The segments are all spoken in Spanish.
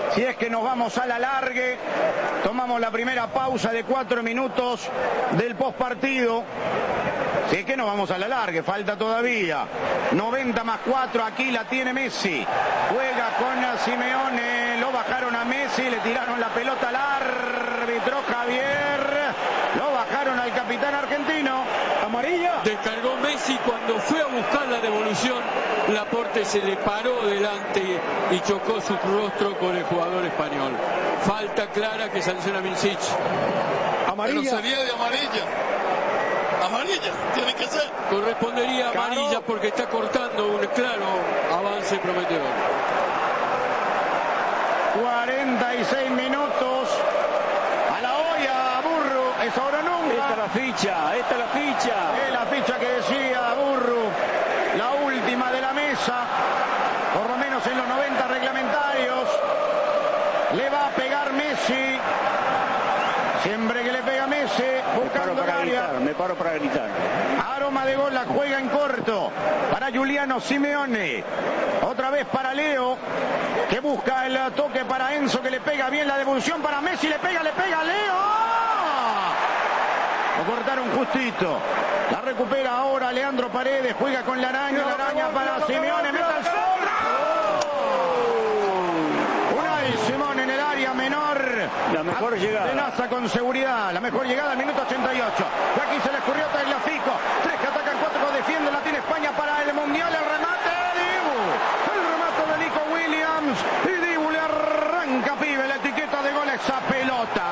Si es que nos vamos a la largue, tomamos la primera pausa de 4 minutos del postpartido. Si es que nos vamos a la largue, falta todavía. 90 más 4, aquí la tiene Messi. Juega con Simeone, lo bajaron a Messi, le tiraron la pelota al árbitro Javier. Lo bajaron al capitán argentino. Amarilla. Descargó Messi cuando fue a buscar la devolución. Laporte se le paró delante y chocó su rostro con el jugador español. Falta clara que sanciona Milicic. Amarilla. Pero sería de amarilla. Amarilla, tiene que ser. Correspondería amarilla porque está cortando un claro avance prometedor. 46 minutos. A la olla, Burru. Es ahora nunca. Esta es la ficha, esta es la ficha. Es la ficha que decía Burru. La última de la mesa. Por lo menos en los 90 reglamentarios. Le va a pegar Messi. Siempre que le pega Messi, buscando el área. Me paro para gritar. Aroma de gol, la juega en corto para Giuliano Simeone. Otra vez para Leo, que busca el toque para Enzo, que le pega bien la devolución para Messi. Le pega Leo. Lo cortaron justito. La recupera ahora Leandro Paredes, juega con la araña para Simeone. Meta el centro. Unai Simón en el área menor. La mejor llegada. Tenaza con seguridad. La mejor llegada al minuto 88. Y aquí se le escurrió Tagliafico. 3 que atacan, 4 que defienden. La tiene España para el Mundial. El remate de Dibu. El remate de Nico Williams. Y Dibu le arranca, pibe, la etiqueta de gol a esa pelota.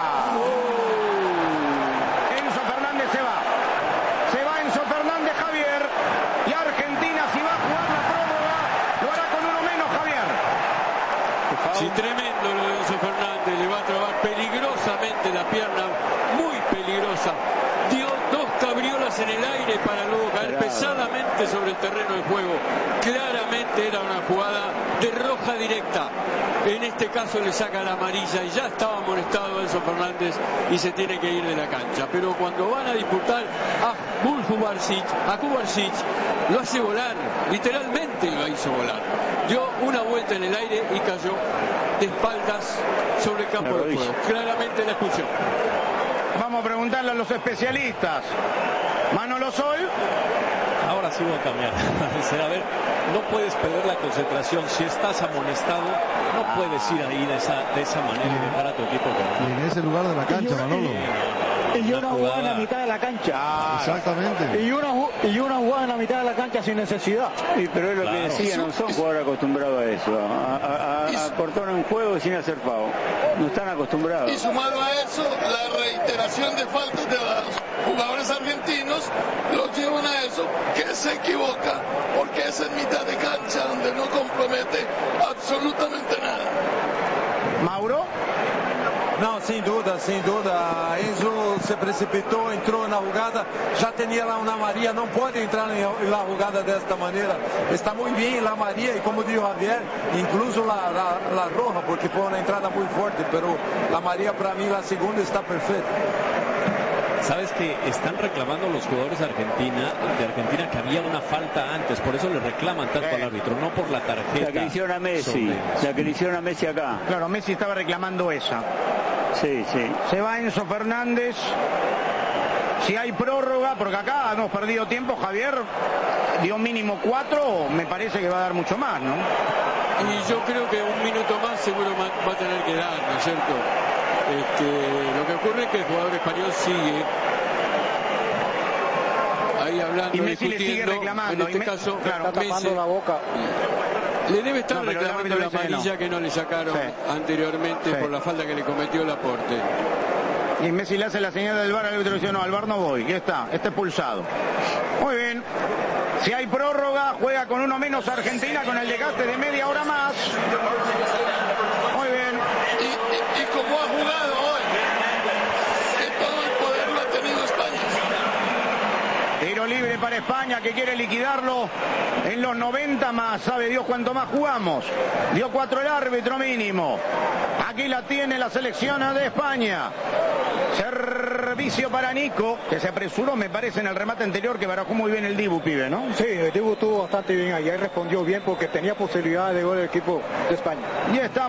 Enzo Fernández se va. Se va Enzo Fernández, Javier. Y Argentina, si va a jugar la prórroga, lo hará con uno menos, Javier. Sí, tremendo lo de Enzo Fernández. Le va a trabar peligrosamente la pierna, muy peligrosa. Dio 2 cabriolas en el aire para luego caer pesadamente sobre el terreno de juego. Claramente era una jugada de roja directa. En este caso le saca la amarilla y ya estaba molestado Enzo Fernández y se tiene que ir de la cancha. Pero cuando van a disputar a Kubarsic, lo hace volar, literalmente lo hizo volar. Dio una vuelta en el aire y cayó de espaldas sobre el campo de juego. Claramente la expulsión. Vamos a preguntarle a los especialistas. Manolo Sol. Ahora sí voy a cambiar. A ver, no puedes perder la concentración. Si estás amonestado, no puedes ir ahí de esa manera y dejar a tu equipo ganar. En ese lugar de la cancha, Manolo. Y una jugada en la mitad de la cancha. Exactamente. Y una jugada en la mitad de la cancha sin necesidad. Pero es lo que decía, no son jugadores acostumbrados a eso. A cortar un juego sin hacer foul. No están acostumbrados. Y sumado a eso, la reiteración de faltas de los jugadores argentinos los llevan a eso, que se equivoca, porque es en mitad de cancha donde no compromete absolutamente nada. Mauro. Não, sem dúvida. Enzo se precipitou, entrou na jugada, já tinha lá uma Maria, não pode entrar na jugada desta maneira. Está muito bem la Maria e como dijo Javier, incluso la roja, porque foi uma entrada muito forte, pero la Maria para mí la segunda está perfecta. Sabes que están reclamando los jugadores de Argentina que había una falta antes, por eso le reclaman tanto al árbitro, no por la tarjeta. La que le hicieron a Messi, la que le hicieron a Messi acá. Claro, Messi estaba reclamando esa. Sí. Se va Enzo Fernández. Si hay prórroga, porque acá hemos perdido tiempo, Javier dio mínimo 4, me parece que va a dar mucho más, ¿no? Y yo creo que un minuto más seguro va a tener que dar, ¿no es cierto? Lo que ocurre es que el jugador español sigue ahí hablando, y Messi le sigue reclamando. En este caso, claro, está tapando la boca. Le debe estar reclamando la amarilla que no le sacaron anteriormente por la falta que le cometió Laporte. Y Messi le hace la señal del VAR al árbitro, dice no, al VAR no voy, ya está expulsado. Muy bien. Si hay prórroga, juega con uno menos Argentina con el desgaste de media hora más. Muy bien. Y como ha jugado hoy, todo el poder lo ha tenido España. Tiro libre para España, que quiere liquidarlo en los 90 más. Sabe Dios cuánto más jugamos. Dio 4 el árbitro mínimo. Aquí la tiene la selección de España. Servicio para Nico, que se apresuró, me parece, en el remate anterior, que barajó muy bien el Dibu, pibe, ¿no? Sí, el Dibu estuvo bastante bien allá y respondió bien porque tenía posibilidades de gol el equipo de España. Y está